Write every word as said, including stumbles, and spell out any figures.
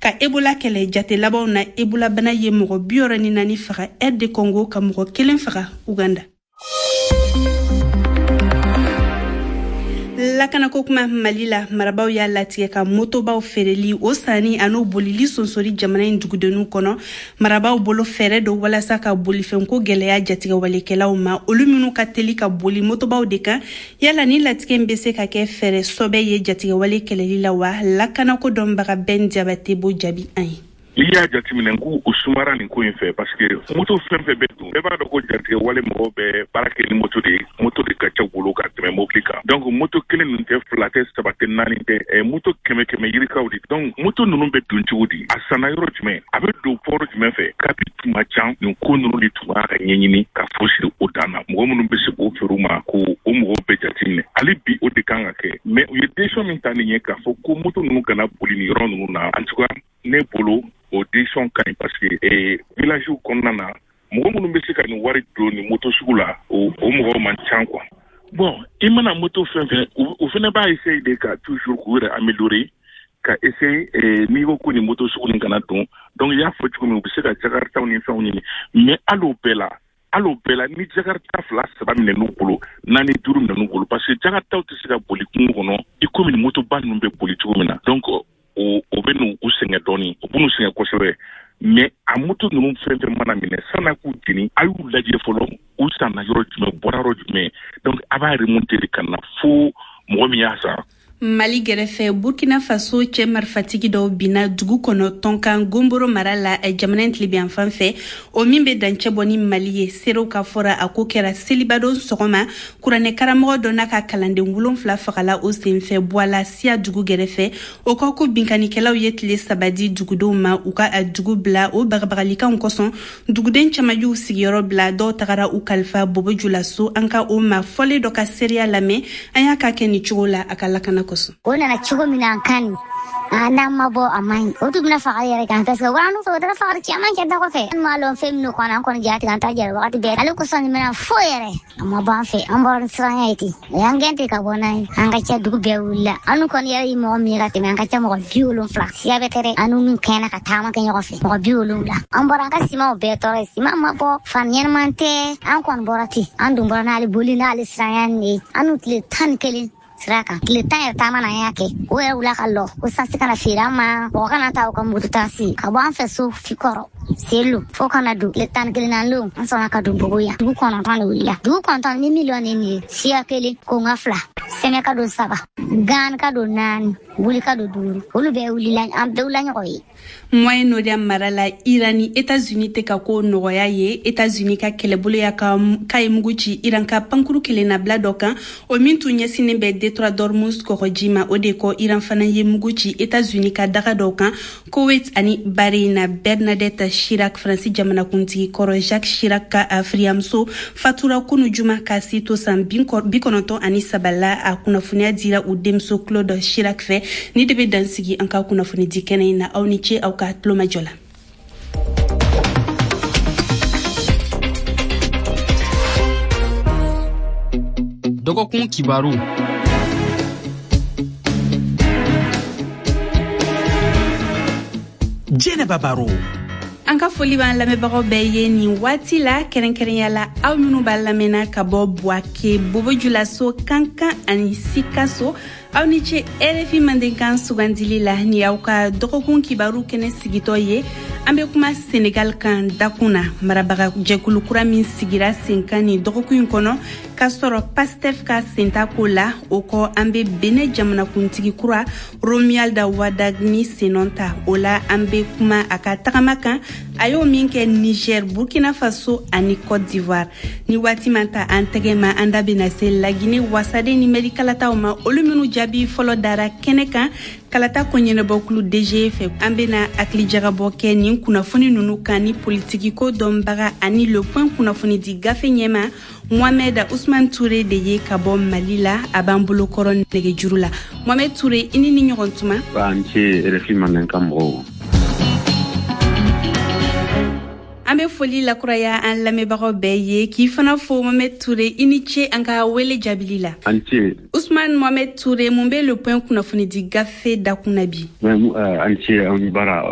ka Ebola kɛlɛ jate labanw na Ebola bana ye mɔgɔ bi wɔɔrɔ ni naani faga R D Congo ka mɔgɔ kelen faga Uganda. Lakanako kuma Mali la marabaw y'a latigɛ ka motobaw feereli o sanni an'o bolili sonsori jamana in dugudenw kɔnɔ. Marabaw bolo fɛɛrɛ dɔ walasa ka bolifɛnko gɛlɛya jatigɛ walekɛlaw ma olu minnu ka teli ka boli motobaw de kan yala ni latigɛ in bɛ se ka kɛ fɛɛrɛ sɔbɛ ye jatigɛ wale kɛlɛli la wa lakanako dɔnbaga Ben Diabate bo jaabi an ye. I y'a jateminɛ ko o sumara nin ko in fɛ parce que moto fɛn fɛn bɛ dun bɛɛ b'a dɔn ko jatigɛ wale mɔgɔw bɛ baara kɛ ni moto de moto de ka ca bolo ka tɛmɛ mobili kan donc moto kelen ninnu tɛ fila tɛ saba tɛ naani tɛ ɛ moto kɛmɛ kɛmɛ yirikaw de donc moto ninnu bɛ dun cogo di a sanna yɔrɔ jumɛn a bɛ don pɔrɔ jumɛn fɛ kabi tuma can nin ko ninnu de tun b'a ka ɲɛɲini ka fosi o dan na mɔgɔ minnu bɛ se k'o feere ma ko o mɔgɔw bɛ jateminɛ hali bi o de kan ka kɛ mais u ye décision min ta nin ye k'a fɔ ko moto ninnu kana boli nin yɔrɔ ninnu na en tout cas ne bolo o décision ka ɲi parce que eh, village kɔnɔna na mɔgɔ minnu bɛ se ka nin wari don ni moto sugu la o, o mɔgɔw man can quoi. Bon i mana moto fɛn fɛn o fana b'a essayer de ka toujours k'u yɛrɛ améliorer ka essayer eh, n'i ko ko ni moto sugu nin kana don donc i y'a fɔ cogo min u bɛ se ka jakartaw ni fɛnw ɲini mais hali o bɛɛ la hali o bɛɛ la ni jakarta fila saba minɛ n'u bolo naani duuru minɛ n'u bolo parce que jakartaw tɛ se ka boli kungo kɔnɔ i komi ni motoba ninnu bɛ boli cogo min na donc o o bɛ n'u u sɛgɛn dɔɔni o bɛ n'u sɛgɛn kosɛbɛ mais a moto ninnu fɛn fɛn mana minɛ san'a k'u jeni a y'u lajɛ fɔlɔ u sanna yɔrɔ jumɛn bɔra yɔrɔ jumɛn donc a b'a remonter de ka na fo mɔgɔ min y'a san. Mali gɛrɛfɛ Burkina Faso cɛ marifatigi dɔw binna dugu kɔnɔ tɔnkan Gomboro mara la jamana in tilebiyan fan fɛ o min bɛ dancɛ bɔ ni Mali ye serew ka fɔra a ko kɛra selibadon sɔgɔma kuranɛ karamɔgɔ dɔ n'a ka kalanden wolonfila fagala o senfɛ Bwala Siya dugu gɛrɛfɛ o kɔ ko binkanikɛlaw ye tile saba di dugudenw ma u ka a dugu bila o bagabagalikanw kosɔn duguden caman y'u sigiyɔrɔ bila dɔw tagara u kalifa Bobojula so an ka o ma fɔlen dɔ ka seereya lamɛn an y'a ka kɛ ni cogo la a ka lakana o nana cogo min na kan ana mabo amai o tubna faga yere kan parce que wanu so dara faga chaman ke da ko fe ma lo fe min ko nan ko jati kan ta jere wakati be ale ko son mena fo yere amma ba fe am bar sran yayti yangente ka bonai anga cha dugu be wulla anu kon yere mo mi ga te anga cha mo biolo flax ya be tere anu min kana ka tama kan yo fe mo biolo la am bar anga sima o be tore sima mabo fan yen mante an kon borati andu borana ali bolina ali sran yanni anu tle tan kelin siraka tile tan yɛrɛ taama na y'a kɛ o yɛrɛ wula ka lɔ ko sansi kana feere an ma mɔgɔ kana taa u ka moto taasi ka bɔ an fɛ so fi kɔrɔ selu fo kana don tile tan ni kelen na lon an sɔnna ka don bogoya dugu kɔnɔntɔn de wulila dugu kɔnɔntɔn ni miliyɔn de nin ye siya kelen konga fila sɛmɛ ka don saba gan ka don naani wuli ka don duuru olu bɛɛ wulila an bɛɛ wula ɲɔgɔn ye. Moyen-Orient mara la Iran ni États-Unis tɛ ka ko nɔgɔya ye États-Unis ka kɛlɛbolo ya ka ka ye mugu ci Iran ka pankuru kelen na bila dɔ kan o min tun ɲɛsinnen bɛ Détroit d'Hormuz kɔgɔji ma o de kɔ Iran fana ye mugu ci États-Unis ka daga dɔw kan Kuwait ani Bahrain na Bernadette Chirac Faransi jamanakuntigi kɔrɔ Jacques Chirac ka afiriyamuso fatura kunu juma ka si to san bi kɔnɔntɔn ani saba la a kunnafoniya dira u denmuso Claude Chirac fɛ ni de bɛ dansigi an ka kunnafoni di kɛnɛ in na aw ni ce aw ka tulomajɔ la. Dɔgɔkun kibaru Jɛnɛba Baro. An ka foli b'an lamɛnbagaw bɛɛ ye nin waati la kɛrɛnkɛrɛnya la aw minnu b'a lamɛnna ka bɔ Buake Bobojula so Kankan ani Sikaso aw ni ce R F I Mandenkan sugandili la ni aw ka dɔgɔkun kibaru kɛnɛ sigitɔ ye an bɛ kuma Senegal kan dakun na marabaga jɛkulu kura min sigira sen kan ni dɔgɔkun in kɔnɔ k'a sɔrɔ Pastef ka senta ko la o kɔ an bɛ Benin jamanakuntigi kura Romualda Wadagni senɔn ta o la an bɛ kuma a ka tagama kan a y'o min kɛ Niger Burkina Faso ani Côte d'Ivoire ni waati man ta an tɛgɛ ma an da bɛna se Laginɛ wasaden ni mɛri kalataw ma olu minnu jaabi fɔlɔ dara kɛnɛ kan kalata kɔɲɛnɛbɔkulu D G fɛ an bɛna hakilijagabɔ kɛ nin kunnafoni ninnu kan ni politiki ko dɔnbaga ani Le Point kunnafoni di gafe ɲɛma Mohamed Ousmane Touré de ye ka bɔ Mali la a b'an bolo kɔrɔ nɛgɛjuru la Mohamed Touré i ni ni ɲɔgɔn tuma an ce R F I Mandenkan mɔgɔw. An bɛ foli lakuraya an lamɛnbagaw bɛɛ ye k'i fana fo Mohamed Touré i ni ce an ka wele jaabili la. An ce. Ousmane Mohamed Touré mun bɛ Le Point kunnafoni di gafe dakun na bi. An ce an bara